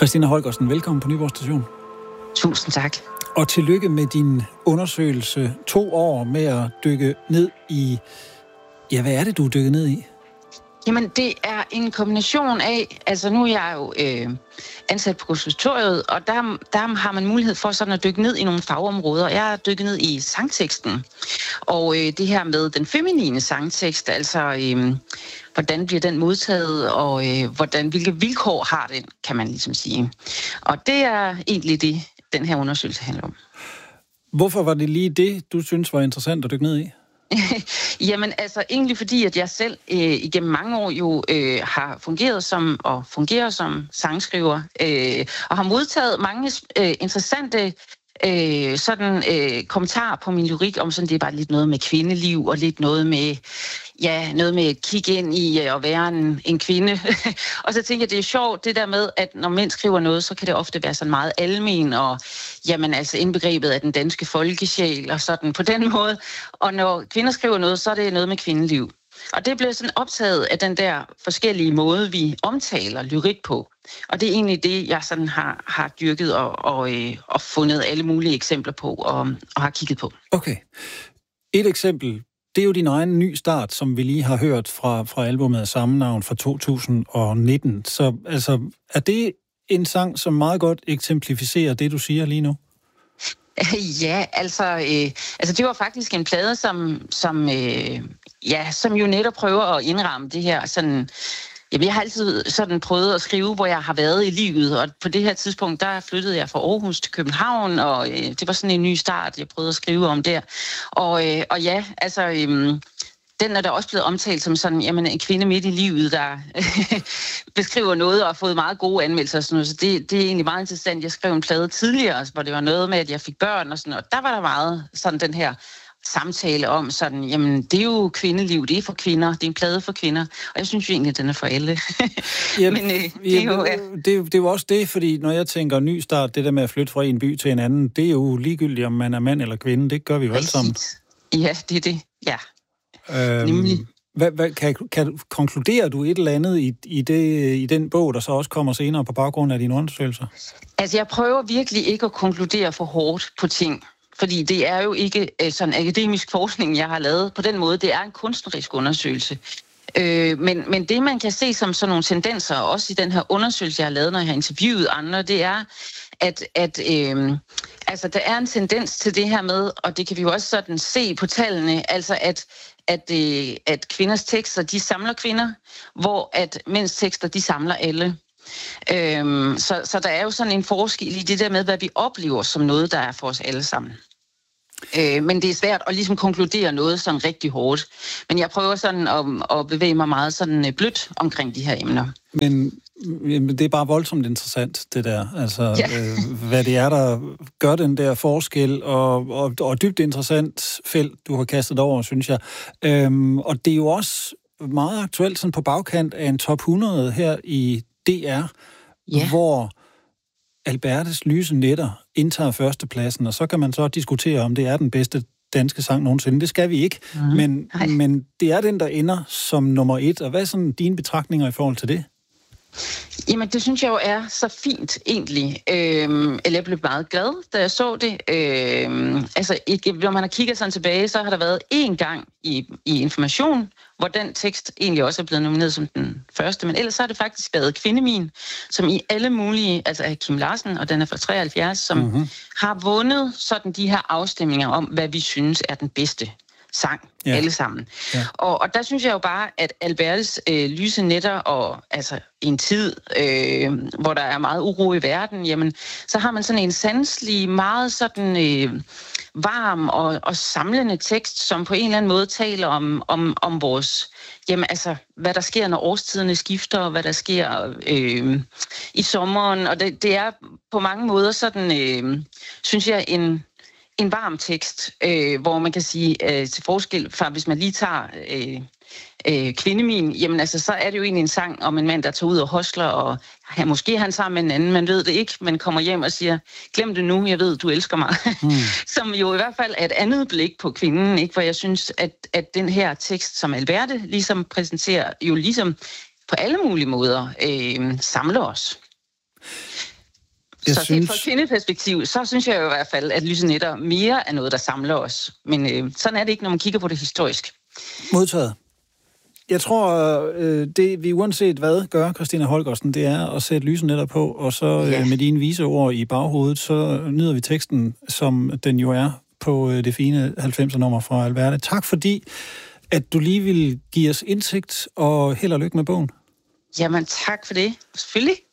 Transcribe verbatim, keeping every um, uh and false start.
Christina Holgersen, velkommen på Nyborg Station. Tusind tak. Og tillykke med din undersøgelse. To år med at dykke ned i... Ja, hvad er det, du er dykket ned i? Jamen, det er en kombination af... Altså, nu er jeg jo øh, ansat på konservatoriet, og der, der har man mulighed for sådan at dykke ned i nogle fagområder. Jeg er dykket ned i sangteksten. Og øh, det her med den feminine sangtekst, altså... Øh, hvordan bliver den modtaget, og øh, hvordan, hvilke vilkår har den, kan man ligesom sige. Og det er egentlig det, den her undersøgelse handler om. Hvorfor var det lige det, du synes var interessant at dykke ned i? Jamen altså egentlig fordi, at jeg selv øh, igennem mange år jo øh, har fungeret som, og fungerer som sangskriver, øh, og har modtaget mange øh, interessante øh, sådan, øh, kommentarer på min lyrik, om sådan det er bare lidt noget med kvindeliv, og lidt noget med, ja, noget med at kigge ind i at være en, en kvinde. Og så tænker jeg, det er sjovt, det der med, at når mænd skriver noget, så kan det ofte være sådan meget almen, og jamen altså indbegrebet af den danske folkesjæl, og sådan på den måde. Og når kvinder skriver noget, så er det noget med kvindeliv. Og det bliver sådan optaget af den der forskellige måde, vi omtaler lyrik på. Og det er egentlig det, jeg sådan har, har dyrket og, og, øh, og fundet alle mulige eksempler på og, og har kigget på. Okay. Et eksempel, det er jo din egen ny start, som vi lige har hørt fra, fra albumet af samme navn fra to tusind nitten. Så altså, er det en sang, som meget godt eksemplificerer det, du siger lige nu? Ja, altså, øh, altså det var faktisk en plade, som, som, øh, ja, som jo netop prøver at indramme det her sådan... Jamen, jeg har altid sådan prøvet at skrive, hvor jeg har været i livet, og på det her tidspunkt, der flyttede jeg fra Aarhus til København, og øh, det var sådan en ny start, jeg prøvede at skrive om der. Og, øh, og ja, altså, øh, den er der også blevet omtalt som sådan, jamen, en kvinde midt i livet, der beskriver noget og har fået meget gode anmeldelser og sådan noget, så det, det er egentlig meget interessant. Jeg skrev en plade tidligere, hvor det var noget med, at jeg fik børn og sådan noget, og der var der meget sådan den her samtale om sådan, jamen, det er jo kvindeliv, det er for kvinder, det er en plade for kvinder, og jeg synes jo egentlig, at den er for alle. Ja, men øh, det, er jo, ja. det, det er jo også det, fordi når jeg tænker ny start, det der med at flytte fra en by til en anden, det er jo ligegyldigt, om man er mand eller kvinde, det gør vi jo alle sammen. Ja, det er det, ja. Øhm, Nemlig. Hvad, hvad, kan, kan, konkluderer du et eller andet i, i, det, i den bog, der så også kommer senere på baggrund af dine undersøgelser? Altså, jeg prøver virkelig ikke at konkludere for hårdt på ting. Fordi det er jo ikke sådan akademisk forskning, jeg har lavet på den måde. Det er en kunstnerisk undersøgelse. Øh, men, men det, man kan se som sådan nogle tendenser, også i den her undersøgelse, jeg har lavet, når jeg har interviewet andre, det er, at, at øh, altså, der er en tendens til det her med, og det kan vi jo også sådan se på tallene, altså at, at, øh, at kvinders tekster, de samler kvinder, hvor at mænds tekster, de samler alle. Øhm, så, så der er jo sådan en forskel i det der med, hvad vi oplever som noget, der er for os alle sammen. Øh, men det er svært at ligesom konkludere noget sådan rigtig hårdt. Men jeg prøver sådan at, at bevæge mig meget sådan blødt omkring de her emner. Men, men det er bare voldsomt interessant, det der. Altså, ja. øh, hvad det er, der gør den der forskel, og, og, og dybt interessant felt, du har kastet over, synes jeg. Øhm, og det er jo også meget aktuelt sådan på bagkant af en top hundrede her i D R, ja. Hvor Albertes Lyse Nætter indtager førstepladsen, og så kan man så diskutere, om det er den bedste danske sang nogensinde. Det skal vi ikke, mm. men, men det er den, der ender som nummer et. Og hvad er sådan dine betragtninger i forhold til det? Jamen, det synes jeg jo er så fint, egentlig. Øhm, eller jeg blev meget glad, da jeg så det. Øhm, altså, ikke, når man har kigget sådan tilbage, så har der været én gang i, i Information, hvor den tekst egentlig også er blevet nomineret som den første, men ellers har det faktisk været Kvindemin, som i alle mulige, altså af Kim Larsen, og den er fra treoghalvfjerds, som mm-hmm. har vundet sådan de her afstemninger om, hvad vi synes er den bedste sang, ja. Alle sammen. Ja. Og, og der synes jeg jo bare, at Albertes øh, Lyse Nætter, og altså i en tid, øh, hvor der er meget uro i verden, jamen, så har man sådan en sanselig, meget sådan øh, varm og, og samlende tekst, som på en eller anden måde taler om, om, om vores, jamen altså, hvad der sker, når årstiderne skifter, og hvad der sker øh, i sommeren, og det, det er på mange måder sådan, øh, synes jeg, en en varm tekst, øh, hvor man kan sige, øh, til forskel fra, hvis man lige tager øh, øh, Kvindemin, jamen altså, så er det jo egentlig en sang om en mand, der tager ud og hostler, og ja, måske er han sammen med en anden, man ved det ikke, men kommer hjem og siger, glem det nu, jeg ved, du elsker mig. Mm. Som jo i hvert fald er et andet blik på kvinden, ikke? For jeg synes, at, at den her tekst, som Alberte ligesom præsenterer, jo ligesom på alle mulige måder øh, samler os. Jeg så synes... set fra kvindeperspektiv, så synes jeg jo i hvert fald, at lyse nætter mere er noget, der samler os. Men øh, sådan er det ikke, når man kigger på det historisk. Modtaget. Jeg tror, øh, det vi uanset hvad gør, Christina Holgersen, det er at sætte lyse nætter på, og så ja. øh, med dine vise ord i baghovedet, så nyder vi teksten, som den jo er på øh, det fine halvfemser-nummer fra Alverde. Tak fordi, at du lige vil give os indsigt, og held og lykke med bogen. Jamen tak for det. Selvfølgelig.